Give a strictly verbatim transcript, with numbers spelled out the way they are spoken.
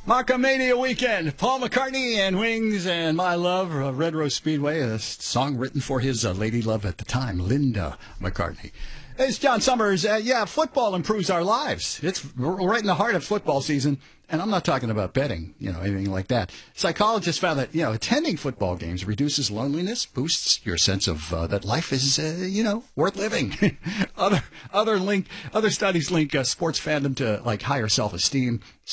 Marcomania weekend. Paul McCartney and Wings and My Love, uh, Red Rose Speedway, a song written for his uh, lady love at the time, Linda McCartney. It's John Summers. Uh, yeah, football improves our lives. It's we're right in the heart of football season, and I'm not talking about betting, you know, anything like that. Psychologists found that, you know, attending football games reduces loneliness, boosts your sense of uh, that life is, uh, you know, worth living. other other link other studies link uh, sports fandom to like higher self-esteem.